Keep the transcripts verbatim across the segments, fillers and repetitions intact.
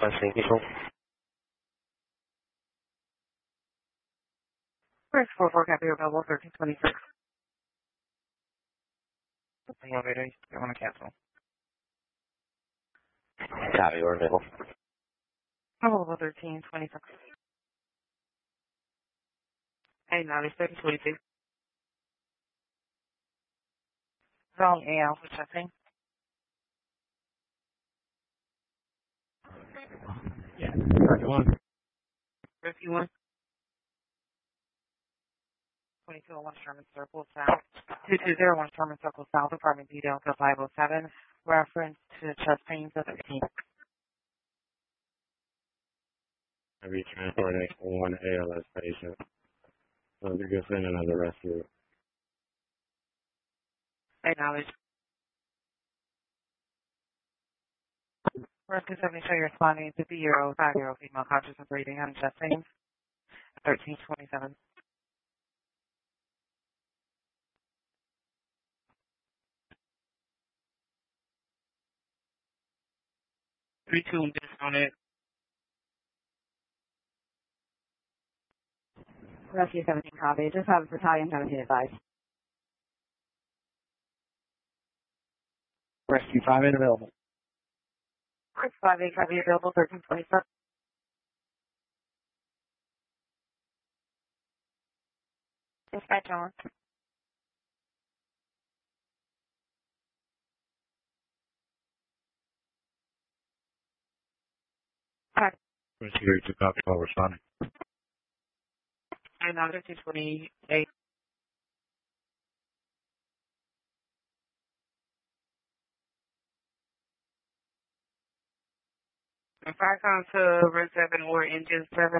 Testing people. First four four copy available thirteen twenty six. The elevator, you want to cancel. Copy, we're available. Available thirteen twenty six. Hey, now it's thirteen twenty six. Zone A Alpha checking. Yeah, thirty-one. fifty-one. twenty-two oh one Sherman Circle South. two two zero one Sherman Circle South, apartment B Delta five oh seven. Reference to chest pains of fifteen. I reach transport an one A L S patient. So you can send another rescue. Acknowledge. Rescue seventy show you're responding to fifty year old, five year old female conscious and breathing on chest pains. thirteen twenty-seven. three two one on it. Rescue seventeen copy. Just have battalion seventeen advised. Rescue five eight available. five eight copy available, thirteen twenty-seven. Dispatch on. Rescue to copy while responding. And now thirteen twenty-eight. If I come to Red seven or engine seven.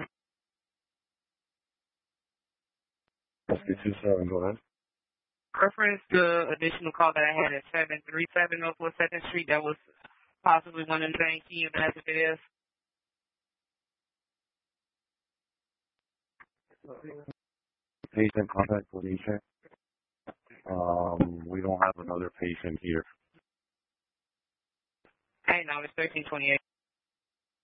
Rescue two seven, go ahead. Reference the additional call that I had at seven three seven Northwest second Street that was possibly one and the same. Can you advise if it is? Patient contact Felicia. Um, we don't have another patient here. Hey, now it's thirteen twenty-eight.